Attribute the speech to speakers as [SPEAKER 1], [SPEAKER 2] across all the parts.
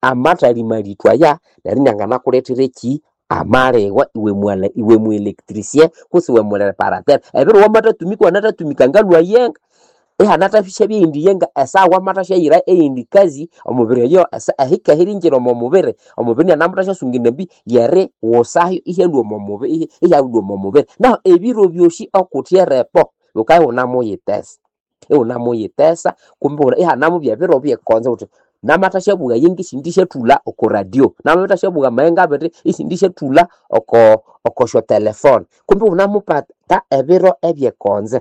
[SPEAKER 1] amatali malitwa ya narinyangana kuletere ki amarewa iwe mu electricien kusiwe mu reparateur ebiro wamatatumika wanatatumika ngalwa yenga hanatafisha bindi yenga asa wamatasha ira eindi kazi omubiri yo asa ahika hirinjiro omubiri namatasha sungine bi yere wosayo ihelu omubiri ihelu omubiri na ebiro byoshi okutie repo ukai unamoyetesa kumbe ihanamu byabiro byekonze uti namatasha buga yengi shindishe tula oko radio namatasha buga mayenga bete ishindishe tula oko sho telefone kumbe unamupata ebiro ebyekonze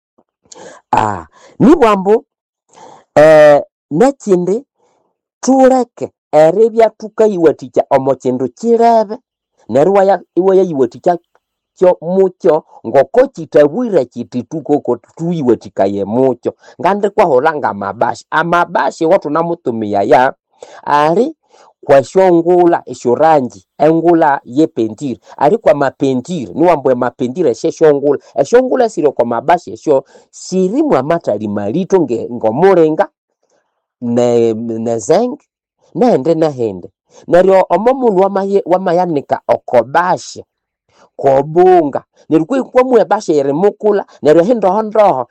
[SPEAKER 1] ni bwambo nekindi tuleke erebya tukayiwatikya omukindu kirebe neryo iwe yayiwatikya kyo mucho ngoko kitabwire kiti tukoko tuyiwatikaye mucho ngande kwaholanga amabashi watu namutumia ya ari kwa shongula eshorangi engula ye pentire ari kwa mapentire niwambwe mapentire eshongula siro kwa mabashi esho sirimu amatali malito ngomurenga ne zeng nahende neryo omomulu wamayanika okobashi kobunga nerukwe kwa mwe bashe yere mukula neryo hindoho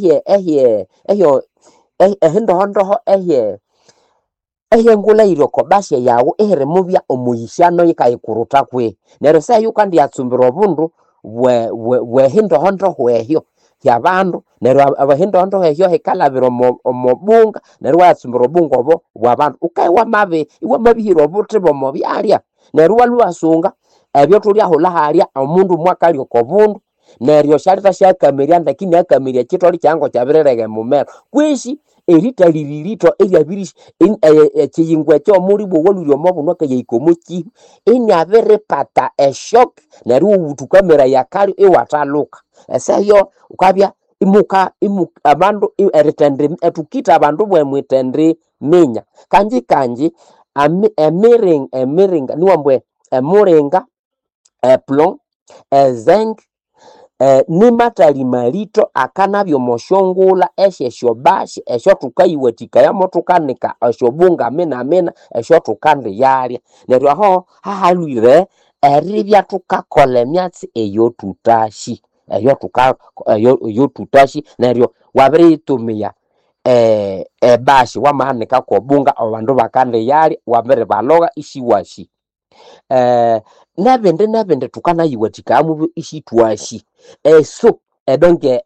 [SPEAKER 1] ehye ngula iro kobashe yawo ehere mubya omuyishano yikayikuruta kwe neryo sayo kandi yatsumbira obundu we hindoho hwehyo yabandu neryo abahindoho hwehyo hekalabira omobunga neryo yatsumbira obunga obo bwabandu ukaiwa mabihiro obuti bomo byalya neryo walwasunga ebyo tulyahola halya omundu mwakali okobundu neryo shalita shakameria ndakini akameria kitoli kyango kyabirerege mumero kwishi eritalililito eryabirishi ekiyingwe kyo muri bwolulyo mobunwa kayikomoki inyabiripata eshok neryo utukamera yakali ewataluka esayo ukabya imuka abandu eritendre etukita abandu bwemwitendre minya kanji emiringa niwambwe emuringa plon zinc ni matali malito akanabyo moshongula esho bashi esho tukayiwatika yamo tukanika esho bunga mena esho tukande yalya neryo aho hahalwire eribya tukakola emyatsi eyo tutashi neryo wabiritumia bashi wamahanika ko bunga abandu bakande yalya wabiri baloga ishiwashi nabende tukanayiwatika amu ishitwashi so edonge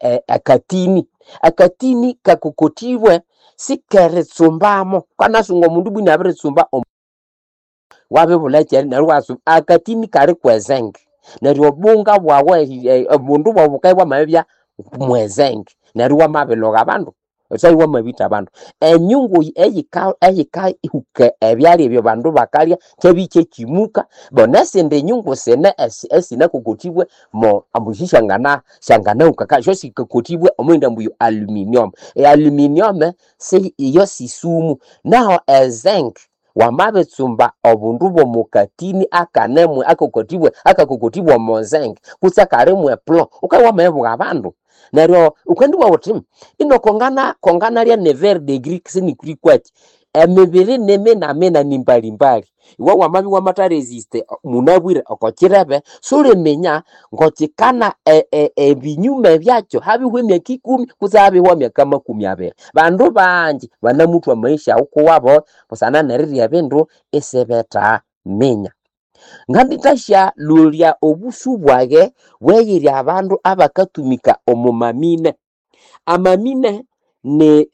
[SPEAKER 1] akatini kakokotiwe sikeretsumbamo kanasungo mundu bwina abiritsumba wabibulekeri neryo wasu akatini kali kwezenge neryo bunga bwawe mundu bwabukaiwa mabya mwezenge neryo wamabiloga abandu sayiwa mabita abantu enyungu eyika ihuke ebyali ebyo bandu bakalya kebike kimuka bonesende enyungu sene esina kokotibwe mo ambushisha shangana ukaka shosi kokotibwe omwenda mbuyo aluminium se iyo sisumu naho zinc wamabetsumba obundu bomukatini akanemwe akakokotibwe mo zinc kutsakarimwe plo ukawa mebu abandu neryo ukandiwa utim kongana lya never degree kisini kurikwati emibiri nemena nimbalimbali iwa wamabi wamata resist munabwire okokirebe sulemenya ngokikana ebinyume byakyo habihwe myaka 10 kuzabiwa myaka 20 bandu banji banamutwa maisha uko wabo busana neriri bindu esebeta menya nganditasha lulya obusu bwage weyiri abandu abakatumika omumamine amamine ni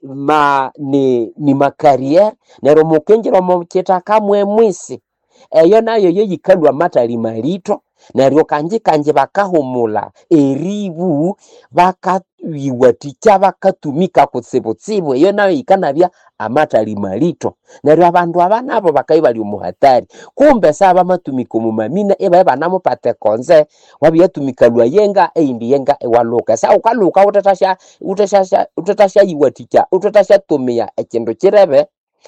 [SPEAKER 1] makariere nero mukenjera omuketa kamwe mwisi eyo nayo yeyikalwa matali malito neryo kanje bakahumula eribu bakayiwatikya bakatumika kutsibutsibu eyo nayo ikanabya amatali malito neryo abandu abanabo bakayibali omuhatari kumbe saba matumiko mumamina eba banamupate konze wabiyatumika lwayenga eindi yenga ewaluka sa ukaluka utetasha yiwatikya utetasha tumia ekindu kirebe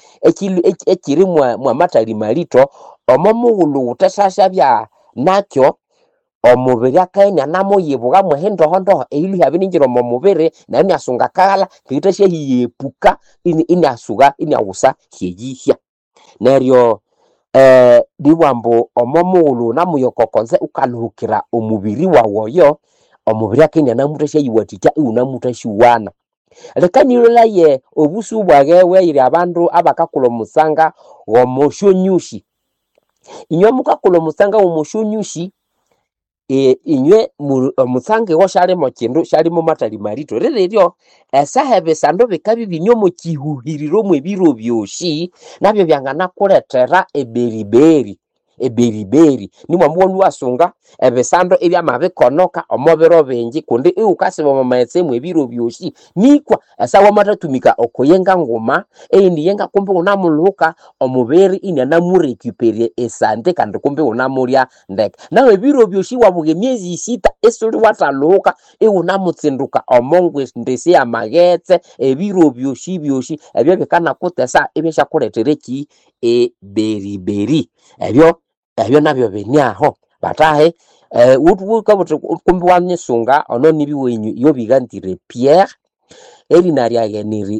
[SPEAKER 1] ekiri mwa matali malito omomuhulu utashasha bya nakyo omubiri akaenya namo yibuga muhindoho eili habininjiro mu mubiri na nyasunga kala kitashe hiyepuka ini asuga ini awusa hiyihya neryo diwambo omomuulu namuyokokonze ukaluhukira omubiri wawoyo omubiri akenya namutasha yiwatika iunamutashiwana lekanilolaye obusu bwage weire abandu abakakula omusanga womoshonyushi inywe mukakula omusanga womoshonyushi inywe omusange washalimo kindu shalimo matali marito lelelyo esahebe sandu bikabi binyomo kihuhiriro mwebiro byoshi nabyo byangana kuletera eberiberi nimwe mbonu wasunga ebesando ebya mabikonoka omobero benji kundi ukasiba mamaetse mwebiro byoshi nikwa esawa matatumika okoyenga ngoma eyindi yenga kumbe unamuluka omuberi ina namurecupere esante kandi kumbe unamulya ndeka nawe ebiro byoshi wabuge miezi 6 esuli wataluka unamutsinduka omongwe ndese ya magetse ebiro byoshi ebyo bikana kutesa ebisha kuletereki eberiberi ebyo nabyo benyaho batahe utuka kumbi wanyisunga ono nibiwenyu yo bigantire Pierre elinari ageniri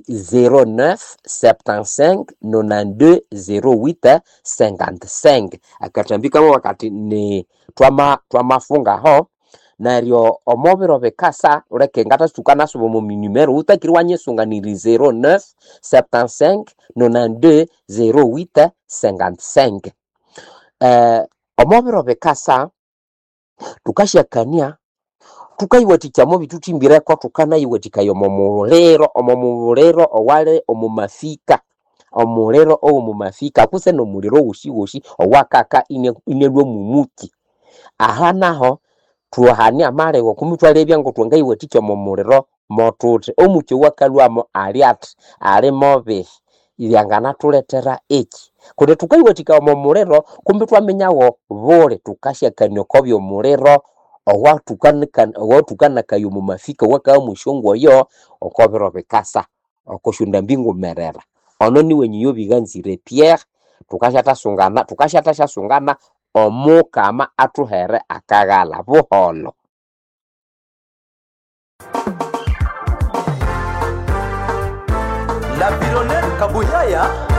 [SPEAKER 1] 0975920855 akatambika wakati ni twamafunga ho naryo omobero bekasa ureke ngata tukana subo mu numero utakiri wanyisunga ni 0975920855 omobero bekasa tukashakania tukaiwatikamo bitutimbire ko tukana iwatikayo omomulero owale omumafika omulero omumafika kuse no muliro woshi owakaka inelwo mumuki aha naho tuwahani amale wokumitwale byango twangaiwatikyo momuliro motute omucyo wakalwamo aliat ali mobe ilyangana tuletera eki kude tukaiwatika momulero kumbi twamenyawo bole tukashakanya kobyo mulero owatukana kayo mumafika waka mushongo yo okobero bekasa okoshunda mbingu merera ono niwe nyiyo biganzire Pierre tukashata sungana omukama atuhere akagala buholo
[SPEAKER 2] La Vilonelle Kabuyaya